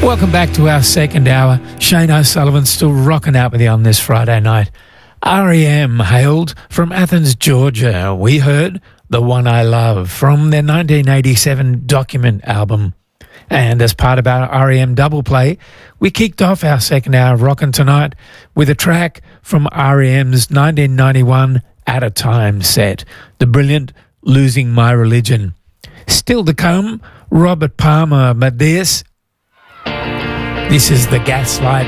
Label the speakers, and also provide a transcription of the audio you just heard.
Speaker 1: Welcome back to our second hour. Shane O'Sullivan still rocking out with you on this Friday night. R.E.M. hailed from Athens, Georgia. We heard The One I Love from their 1987 Document album. And as part of our R.E.M. double play, we kicked off our second hour of rockin' tonight with a track from R.E.M.'s 1991 At a Time set, the brilliant Losing My Religion. Still to come, Robert Palmer, but this is the Gaslight